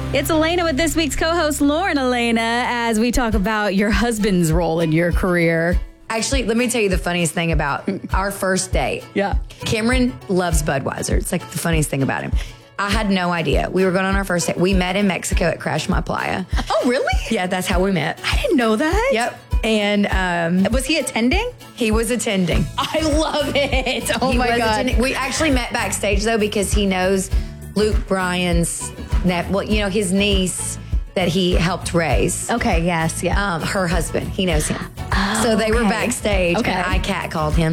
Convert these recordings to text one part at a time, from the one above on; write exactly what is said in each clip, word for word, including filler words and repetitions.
It's Elena with this week's co-host, Lauren Elena, as we talk about your husband's role in your career. Actually, let me tell you the funniest thing about our first date. Yeah. Cameron loves Budweiser. It's like the funniest thing about him. I had no idea. We were going on our first date. We met in Mexico at Crash My Playa. Oh, really? Yeah, that's how we met. I didn't know that. Yep. And um, Was he attending? he was attending. I love it. Oh, He my was God. attending. We actually met backstage, though, because he knows Luke Bryan's, ne- well, you know, his niece that he helped raise. Okay, yes, yeah. Um, her husband. He knows him. Oh, so they were okay. backstage, Okay. and I catcalled him.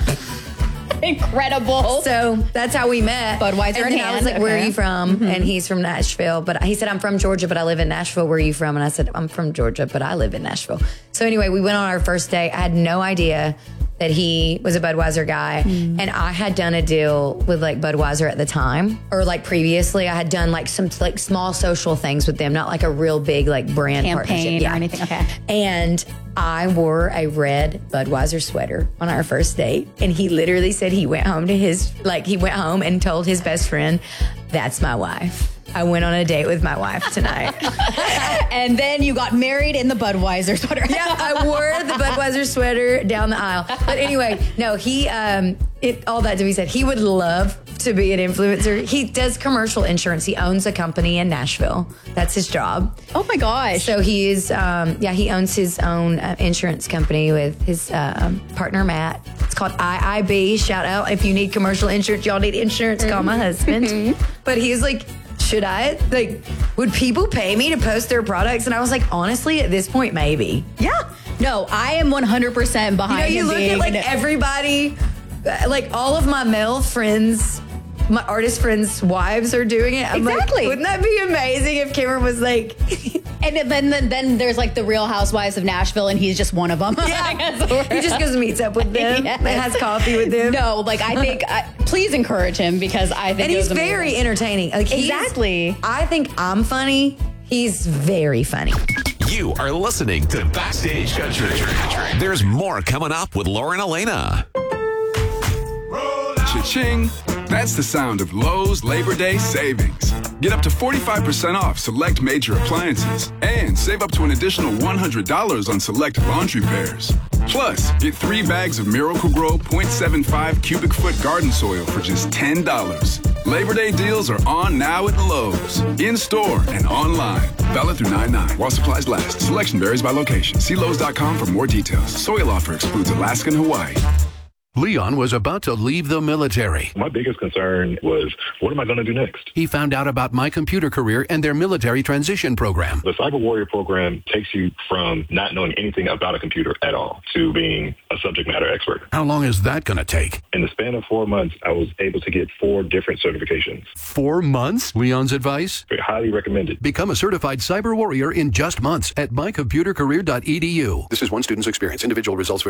Incredible. So that's how we met. Budweiser and in then I was hand, like, where are okay. you from? And he's from Nashville. But he said, I'm from Georgia, but I live in Nashville. Where are you from? And I said, I'm from Georgia, but I live in Nashville. So anyway, we went on our first date. I had no idea that he was a Budweiser guy. Mm. And I had done a deal with like Budweiser at the time, or like previously I had done like some like small social things with them, not like a real big like brand Campaign partnership. or anything. Okay. And I wore a red Budweiser sweater on our first date. And he literally said he went home to his, like he went home and told his best friend, that's my wife. I went on a date with my wife tonight. And then you got married in the Budweiser sweater. Yeah, I wore the Budweiser sweater down the aisle. But anyway, no, he, um, it, all that to be said, he would love to be an influencer. He does commercial insurance. He owns a company in Nashville. That's his job. Oh my gosh. So he is, um, yeah, he owns his own uh, insurance company with his um, partner, Matt. It's called I I B. Shout out if you need commercial insurance, y'all need insurance, call my husband. But he's like, should I, like, would people pay me to post their products? And I was like, honestly, at this point, maybe. Yeah. No, I am one hundred percent You behind know, you him look being at like an- everybody, uh, like all of my male friends, my artist friends' wives are doing it. I'm Exactly. like, wouldn't that be amazing if Cameron was like, And then, then then there's like the Real Housewives of Nashville, and he's just one of them. yeah, he just goes and meets up with them, Yes. and has coffee with them. No, like I think, I, please encourage him because I think And it he's was very amazing. entertaining. Like he's- Exactly. I think I'm funny. He's very funny. You are listening to Backstage Country. There's more coming up with Lauren Elena. Cha-ching! That's the sound of Lowe's Labor Day savings. Get up to forty-five percent off select major appliances and save up to an additional one hundred dollars on select laundry pairs. Plus, get three bags of Miracle-Gro zero point seven five cubic foot garden soil for just ten dollars. Labor Day deals are on now at Lowe's, in-store and online. Valid through nine nine while supplies last. Selection varies by location. See Lowe's dot com for more details. Soil offer excludes Alaska and Hawaii. Leon was about to leave the military. My biggest concern was, what am I going to do next? He found out about My Computer Career and their military transition program. The Cyber Warrior program takes you from not knowing anything about a computer at all to being a subject matter expert. How long is that going to take? In the span of four months, I was able to get four different certifications. Four months? Leon's advice? Highly recommended. Become a certified cyber warrior in just months at my computer career dot e d u. This is one student's experience. Individual results